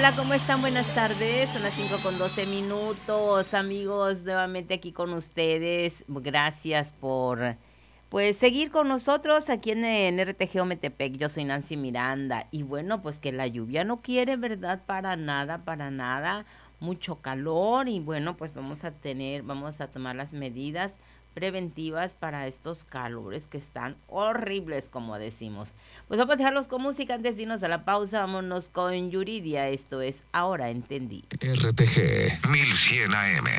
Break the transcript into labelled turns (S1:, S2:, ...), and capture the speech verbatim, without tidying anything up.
S1: Hola, ¿cómo están? Buenas tardes. Son las cinco con doce minutos. Amigos, nuevamente aquí con ustedes. Gracias por pues seguir con nosotros aquí en, en R T G Ometepec. Yo soy Nancy Miranda. Y bueno, pues que la lluvia no quiere, ¿verdad? Para nada, para nada. Mucho calor. Y bueno, pues vamos a tener, vamos a tomar las medidas preventivas para estos calores que están horribles, como decimos. Pues vamos a dejarlos con música antes de irnos a la pausa. Vámonos con Yuridia. Esto es Ahora Entendí.
S2: R T G mil cien A M.